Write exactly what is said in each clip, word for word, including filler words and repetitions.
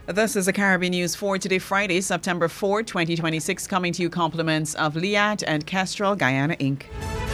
This is the Caribbean News for today, Friday, September fourth, twenty twenty-six, coming to you compliments of Liat and Kestrel Guyana Incorporated.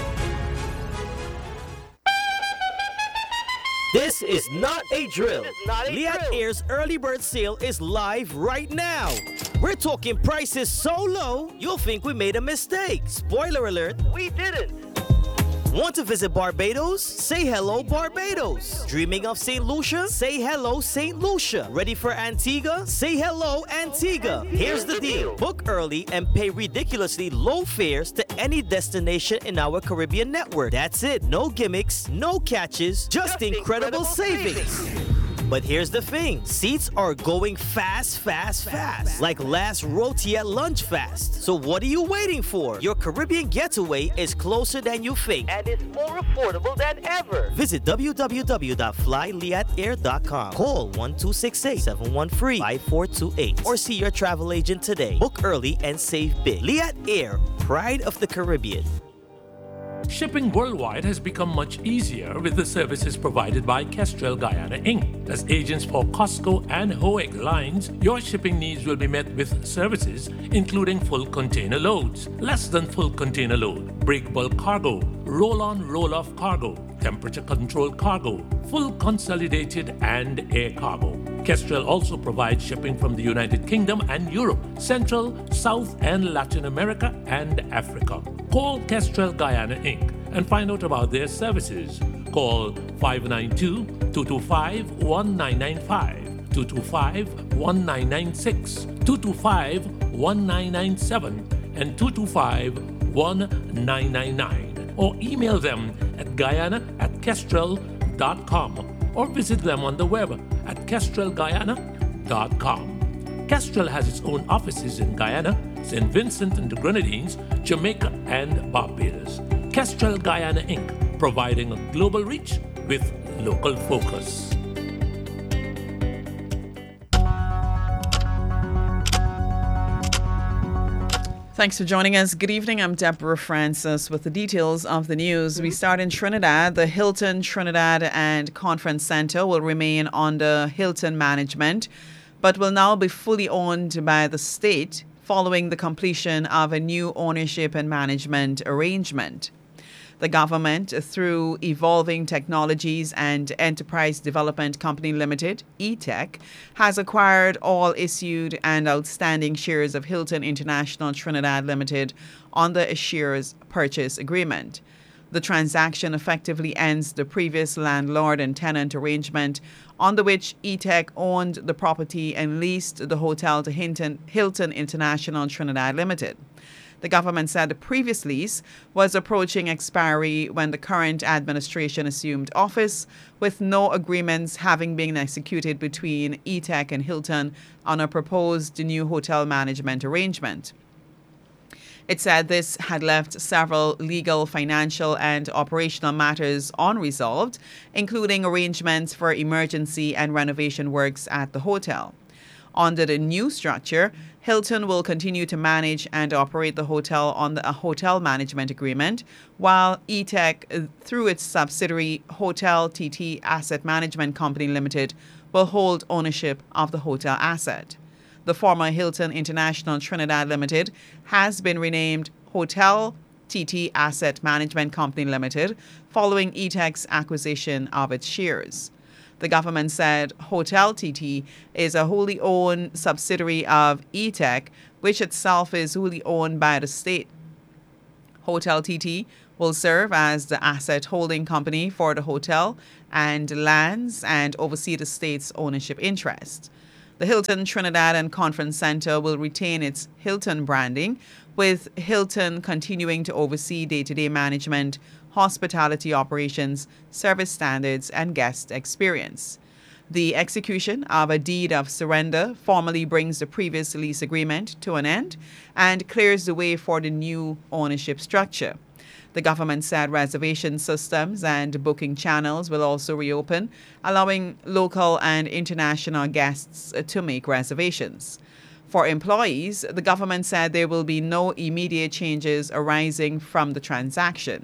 This is not a drill. Not a Liat drill. Air's early bird sale is live right now. We're talking prices so low, you'll think we made a mistake. Spoiler alert. We didn't. Want to visit Barbados? Say hello, Barbados. Dreaming of Saint Lucia? Say hello, Saint Lucia. Ready for Antigua? Say hello, Antigua. Here's the deal. Book early and pay ridiculously low fares to any destination in our Caribbean network. That's it. No gimmicks, no catches, just, Just incredible, incredible savings. savings. But here's the thing. Seats are going fast, fast, fast. Like last roti at lunch fast. So what are you waiting for? Your Caribbean getaway is closer than you think. And it's more affordable than ever. Visit w w w dot fly liat air dot com. Call one two six eight, seven one three, five four two eight or see your travel agent today. Book early and save big. Liat Air, pride of the Caribbean. Shipping worldwide has become much easier with the services provided by Kestrel Guyana Incorporated. As agents for Costco and Hoeg lines, your shipping needs will be met with services including full container loads, less than full container load, break bulk cargo, roll-on roll-off cargo, temperature-controlled cargo, full consolidated and air cargo. Kestrel also provides shipping from the United Kingdom and Europe, Central, South and Latin America and Africa. Call Kestrel Guyana Incorporated and find out about their services. Call five nine two, two two five, one nine nine five, two two five, one nine nine six, two two five, one nine nine seven, and two two five, one nine nine nine, or email them at guyana at kestrel dot com or visit them on the web at kestrel guyana dot com. Kestrel has its own offices in Guyana, Saint Vincent and the Grenadines, Jamaica, and Barbados. Kestrel Guyana Incorporated, providing a global reach with local focus. Thanks for joining us. Good evening. I'm Deborah Francis with the details of the news. We start in Trinidad. The Hilton Trinidad and Conference Center will remain under Hilton management, but will now be fully owned by the state following the completion of a new ownership and management arrangement. The government, through Evolving Technologies and Enterprise Development Company Limited, E T E C, has acquired all issued and outstanding shares of Hilton International Trinidad Limited under a shares purchase agreement. The transaction effectively ends the previous landlord and tenant arrangement under which E T E C owned the property and leased the hotel to Hilton, Hilton International Trinidad Limited. The government said the previous lease was approaching expiry when the current administration assumed office, with no agreements having been executed between E T E C and Hilton on a proposed new hotel management arrangement. It said this had left several legal, financial, and operational matters unresolved, including arrangements for emergency and renovation works at the hotel. Under the new structure, Hilton will continue to manage and operate the hotel under a hotel management agreement, while E T E C, through its subsidiary Hotel T T Asset Management Company Limited, will hold ownership of the hotel asset. The former Hilton International Trinidad Limited has been renamed Hotel T T Asset Management Company Limited following E T E C's acquisition of its shares. The government said Hotel T T is a wholly owned subsidiary of E T E C, which itself is wholly owned by the state. Hotel T T will serve as the asset holding company for the hotel and lands and oversee the state's ownership interest. The Hilton Trinidad and Conference Center will retain its Hilton branding, with Hilton continuing to oversee day-to-day management, hospitality operations, service standards, and guest experience. The execution of a deed of surrender formally brings the previous lease agreement to an end and clears the way for the new ownership structure. The government said reservation systems and booking channels will also reopen, allowing local and international guests to make reservations. For employees, the government said there will be no immediate changes arising from the transaction.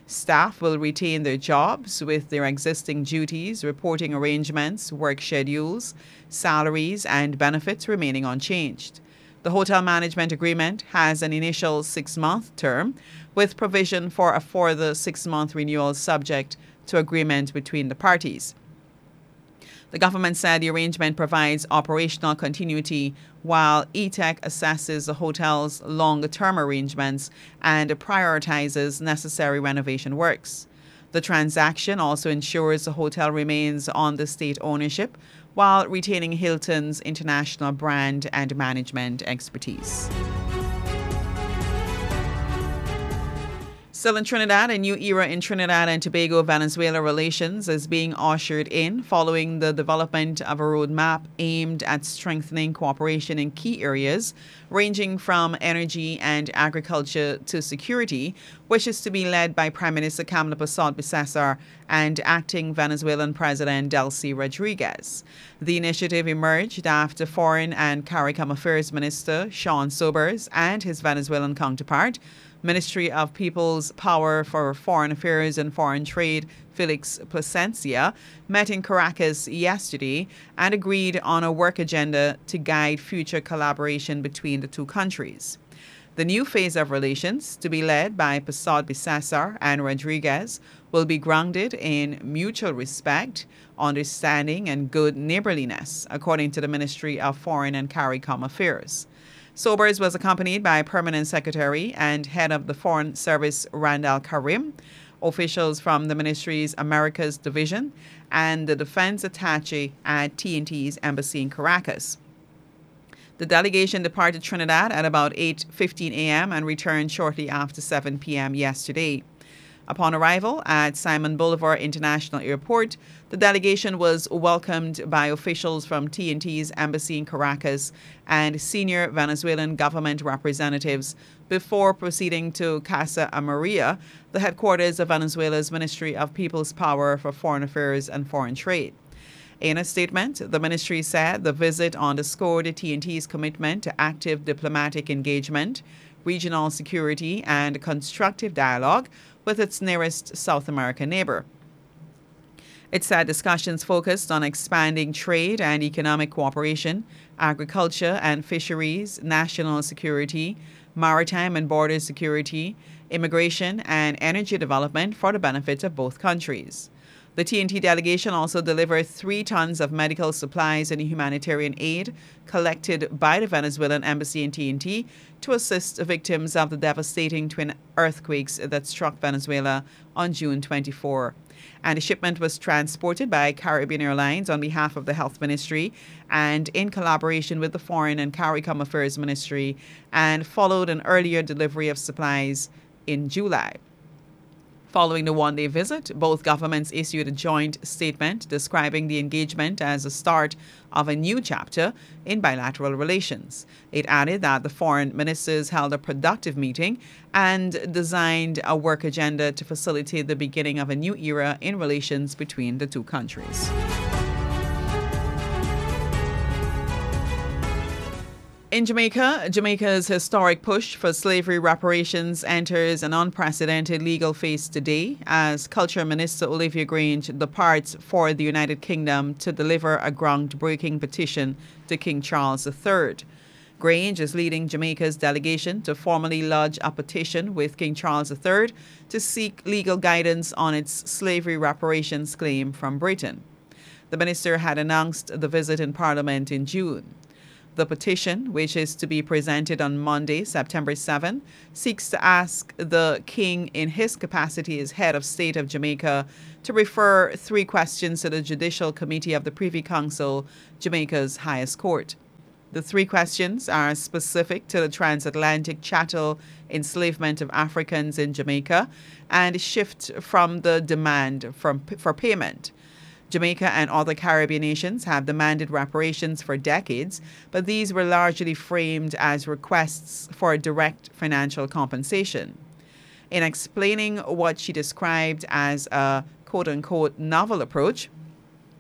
Staff will retain their jobs with their existing duties, reporting arrangements, work schedules, salaries, and benefits remaining unchanged. The hotel management agreement has an initial six-month term with provision for a further six-month renewal subject to agreement between the parties. The government said the arrangement provides operational continuity while E T E C assesses the hotel's longer-term arrangements and prioritizes necessary renovation works. The transaction also ensures the hotel remains on the state ownership while retaining Hilton's international brand and management expertise. Still in Trinidad, a new era in Trinidad and Tobago Venezuela relations is being ushered in following the development of a roadmap aimed at strengthening cooperation in key areas ranging from energy and agriculture to security, which is to be led by Prime Minister Kamla Persad-Bissessar and acting Venezuelan President Delcy Rodriguez. The initiative emerged after Foreign and CARICOM Affairs Minister Sean Sobers and his Venezuelan counterpart, Ministry of People's Power for Foreign Affairs and Foreign Trade, Felix Plasencia, met in Caracas yesterday and agreed on a work agenda to guide future collaboration between the two countries. The new phase of relations, to be led by Persad-Bissessar and Rodriguez, will be grounded in mutual respect, understanding, and good neighborliness, according to the Ministry of Foreign and CARICOM Affairs. Sobers was accompanied by Permanent Secretary and Head of the Foreign Service Randall Karim, officials from the ministry's Americas Division, and the Defense Attaché at T and T's Embassy in Caracas. The delegation departed Trinidad at about eight fifteen a.m. and returned shortly after seven p.m. yesterday. Upon arrival at Simon Bolivar International Airport, the delegation was welcomed by officials from T and T's Embassy in Caracas and senior Venezuelan government representatives before proceeding to Casa Amaria, the headquarters of Venezuela's Ministry of People's Power for Foreign Affairs and Foreign Trade. In a statement, the ministry said the visit underscored T and T's commitment to active diplomatic engagement, regional security, and constructive dialogue with its nearest South American neighbor. It said discussions focused on expanding trade and economic cooperation, agriculture and fisheries, national security, maritime and border security, immigration, and energy development for the benefit of both countries. The T and T delegation also delivered three tons of medical supplies and humanitarian aid collected by the Venezuelan embassy in T and T to assist victims of the devastating twin earthquakes that struck Venezuela on June twenty-fourth. And the shipment was transported by Caribbean Airlines on behalf of the Health Ministry and in collaboration with the Foreign and CARICOM Affairs Ministry, and followed an earlier delivery of supplies in July. Following the one-day visit, both governments issued a joint statement describing the engagement as a start of a new chapter in bilateral relations. It added that the foreign ministers held a productive meeting and designed a work agenda to facilitate the beginning of a new era in relations between the two countries. In Jamaica, Jamaica's historic push for slavery reparations enters an unprecedented legal phase today as Culture Minister Olivia Grange departs for the United Kingdom to deliver a groundbreaking petition to King Charles the Third. Grange is leading Jamaica's delegation to formally lodge a petition with King Charles the Third to seek legal guidance on its slavery reparations claim from Britain. The minister had announced the visit in Parliament in June. The petition, which is to be presented on Monday, September seventh, seeks to ask the King in his capacity as head of state of Jamaica to refer three questions to the Judicial Committee of the Privy Council, Jamaica's highest court. The three questions are specific to the transatlantic chattel enslavement of Africans in Jamaica and shift from the demand from, for payment. Jamaica and other Caribbean nations have demanded reparations for decades, but these were largely framed as requests for direct financial compensation. In explaining what she described as a quote-unquote novel approach,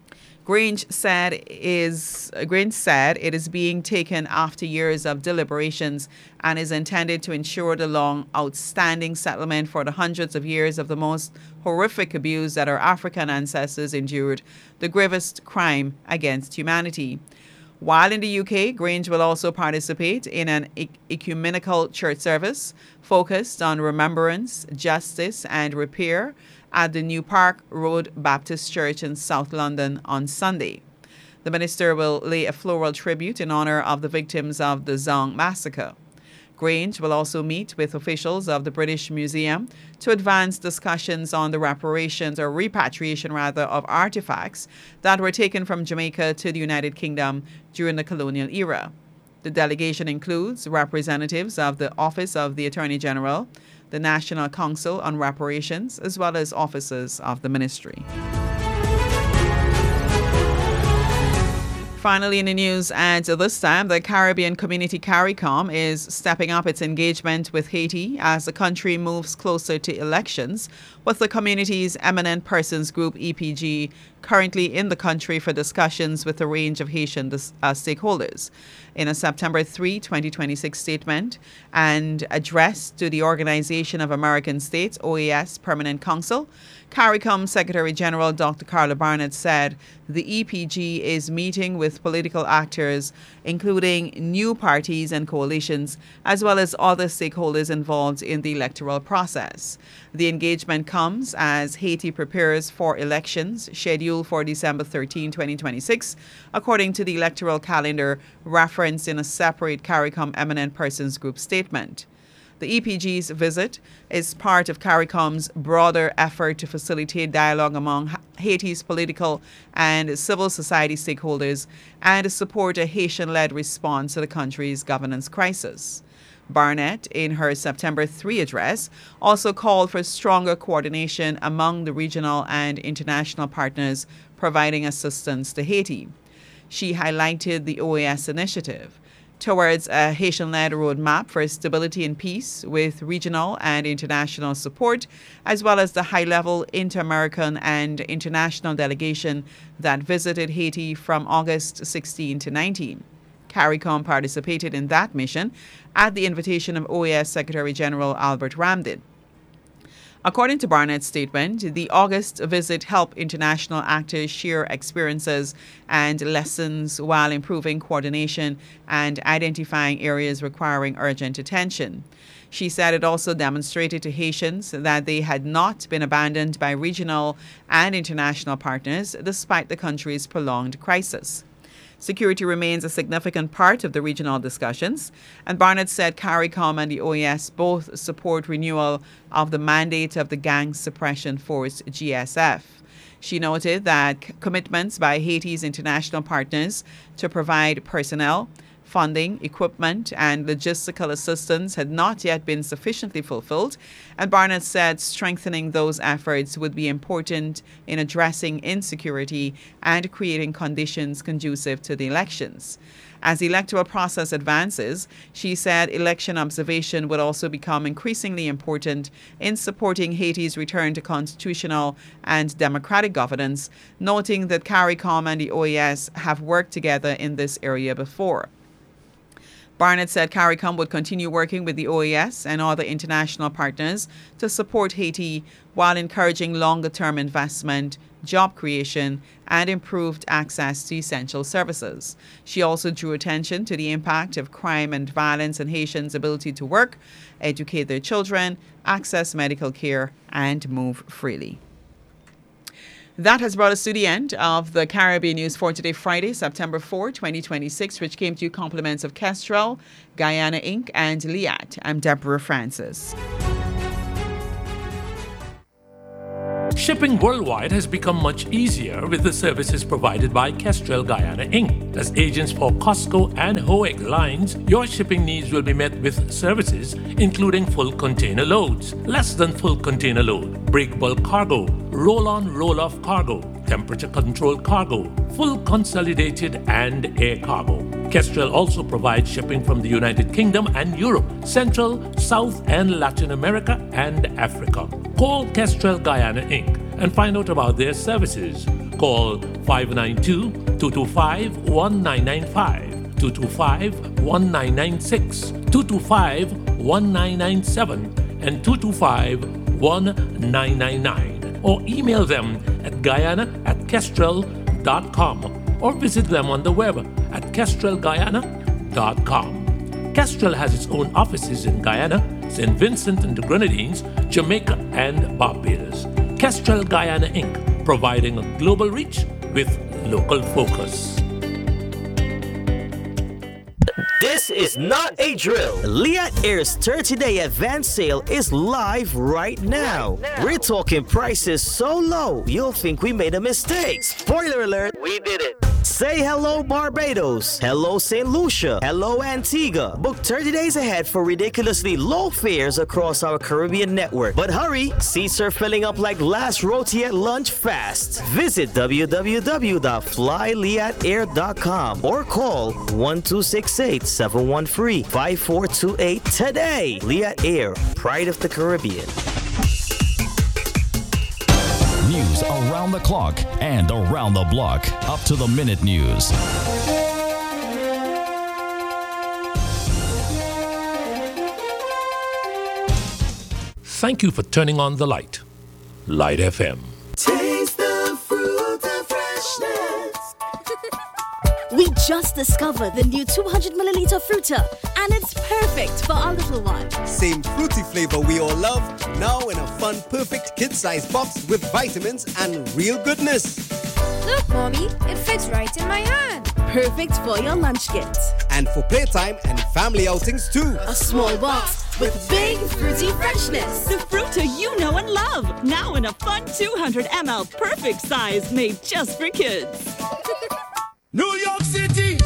Grange said is Grange said it is being taken after years of deliberations and is intended to ensure the long outstanding settlement for the hundreds of years of the most horrific abuse that our African ancestors endured, the gravest crime against humanity. While in the U K, Grange will also participate in an ecumenical church service focused on remembrance, justice and repair at the New Park Road Baptist Church in South London on Sunday. The minister will lay a floral tribute in honor of the victims of the Zong massacre. Grange will also meet with officials of the British Museum to advance discussions on the reparations or repatriation rather of artifacts that were taken from Jamaica to the United Kingdom during the colonial era. The delegation includes representatives of the Office of the Attorney General, the National Council on Reparations, as well as officers of the ministry. Finally in the news, and this time, the Caribbean community CARICOM is stepping up its engagement with Haiti as the country moves closer to elections, with the community's Eminent Persons Group, E P G, currently in the country for discussions with a range of Haitian uh, stakeholders. In a September third, twenty twenty-six statement and address to the Organization of American States, O A S Permanent Council, CARICOM Secretary General Doctor Carla Barnett said the E P G is meeting with political actors, including new parties and coalitions, as well as other stakeholders involved in the electoral process. The engagement comes as Haiti prepares for elections scheduled for December thirteenth, twenty twenty-six, according to the electoral calendar referenced in a separate CARICOM Eminent Persons Group statement. The E P G's visit is part of CARICOM's broader effort to facilitate dialogue among Haiti's political and civil society stakeholders and to support a Haitian-led response to the country's governance crisis. Barnett, in her September third address, also called for stronger coordination among the regional and international partners providing assistance to Haiti. She highlighted the O A S initiative towards a Haitian-led roadmap for stability and peace with regional and international support, as well as the high-level inter-American and international delegation that visited Haiti from August sixteenth to nineteenth. CARICOM participated in that mission at the invitation of O A S Secretary General Albert Ramdin. According to Barnett's statement, the August visit helped international actors share experiences and lessons while improving coordination and identifying areas requiring urgent attention. She said it also demonstrated to Haitians that they had not been abandoned by regional and international partners despite the country's prolonged crisis. Security remains a significant part of the regional discussions, and Barnett said CARICOM and the O A S both support renewal of the mandate of the Gang Suppression Force, G S F. She noted that c- commitments by Haiti's international partners to provide personnel, funding, equipment, and logistical assistance had not yet been sufficiently fulfilled, and Barnett said strengthening those efforts would be important in addressing insecurity and creating conditions conducive to the elections. As the electoral process advances, she said election observation would also become increasingly important in supporting Haiti's return to constitutional and democratic governance, noting that CARICOM and the O A S have worked together in this area before. Barnett said CARICOM would continue working with the O A S and other international partners to support Haiti while encouraging longer-term investment, job creation, and improved access to essential services. She also drew attention to the impact of crime and violence on Haitians' ability to work, educate their children, access medical care, and move freely. That has brought us to the end of the Caribbean News for today, Friday, September fourth, twenty twenty-six, which came to you compliments of Kestrel, Guyana Incorporated, and Liat. I'm Deborah Francis. Shipping worldwide has become much easier with the services provided by Kestrel Guyana Incorporated. As agents for COSCO and HOEG lines, your shipping needs will be met with services including full container loads, less than full container load, break bulk cargo, roll-on roll-off cargo, temperature-controlled cargo, full consolidated and air cargo. Kestrel also provides shipping from the United Kingdom and Europe, Central, South and Latin America and Africa. Call Kestrel Guyana Incorporated and find out about their services. Call five nine two, two two five, one nine nine five, two two five, one nine nine six, two two five, one nine nine seven, and two two five, one nine nine nine, or email them at guyana at kestrel dot com or visit them on the web at kestrel guyana dot com. Kestrel has its own offices in Guyana, Saint Vincent and the Grenadines, Jamaica, and Barbados. Kestrel Guyana Incorporated, providing a global reach with local focus. This is not a drill. Liat Air's thirty-day advance sale is live right now. Right now. We're talking prices so low, you'll think we made a mistake. Spoiler alert. We did it. Say hello Barbados, hello Saint Lucia, hello Antigua. Book thirty days ahead for ridiculously low fares across our Caribbean network. But hurry, seats are filling up like last roti at lunch fast. Visit w w w dot fly liat air dot com or call one two six eight, seven one three, five four two eight today. Liat Air, pride of the Caribbean. News around the clock and around the block. Up to the minute news. Thank you for turning on the light. Light F M. Taste the fruit of freshness. We just discovered the new two hundred milliliter Fruta, and it's perfect for our little one. Same fruity flavor we all love, now in a fun, perfect kid-sized box with vitamins and real goodness. Look, Mommy, it fits right in my hand. Perfect for your lunch kit. And for playtime and family outings too. A small box with big fruity freshness. The Fruta you know and love, now in a fun two hundred milliliter perfect size made just for kids. New York City!